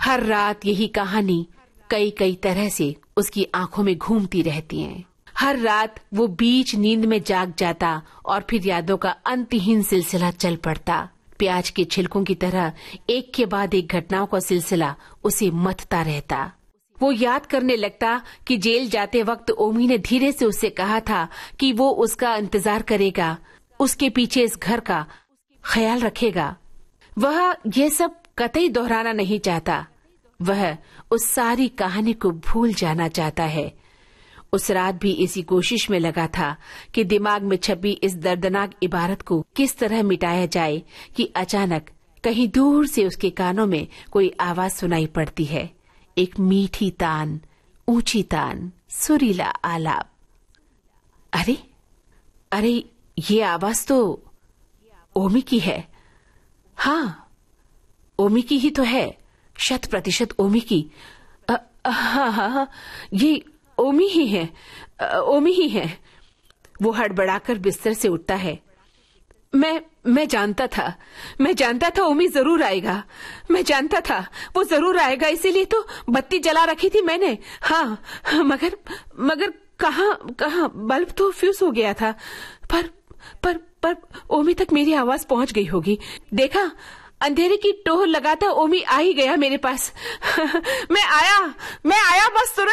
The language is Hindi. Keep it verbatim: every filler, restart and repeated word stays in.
हर रात यही कहानी कई कई तरह से उसकी आंखों में घूमती रहती है। हर रात वो बीच नींद में जाग जाता और फिर यादों का अंतहीन सिलसिला चल पड़ता। प्याज के छिलकों की तरह एक के बाद एक घटनाओं का सिलसिला उसे मथता रहता। वो याद करने लगता कि जेल जाते वक्त ओमी ने धीरे से उससे कहा था कि वो उसका इंतजार करेगा, उसके पीछे इस घर का ख्याल रखेगा। वह ये सब कतई दोहराना नहीं चाहता। वह उस सारी कहानी को भूल जाना चाहता है। उस रात भी इसी कोशिश में लगा था कि दिमाग में छपी इस दर्दनाक इबारत को किस तरह मिटाया जाए कि अचानक कहीं दूर से उसके कानों में कोई आवाज सुनाई पड़ती है। एक मीठी तान, ऊंची तान, सुरीला आलाप। अरे अरे ये आवाज तो ओमी की है। हाँ, ओमी की ही तो है, शत प्रतिशत ओमी की। आ, हाँ हाँ, ये ओमी ही है, ओमी ही है। वो हड़बड़ाकर बिस्तर से उठता है। मैं मैं जानता था, मैं जानता था ओमी जरूर आएगा। मैं जानता था वो जरूर आएगा, इसीलिए तो बत्ती जला रखी थी मैंने। हाँ, मगर मगर कहाँ कहाँ बल्ब तो फ्यूज हो गया था। पर पर पर ओमी तक मेरी आवाज पहुंच गई होगी। देखा, अंधेरे की टोह लगाता ओमी आ ही गया मेरे पास। मैं आया, मैं आया बस तुरंत।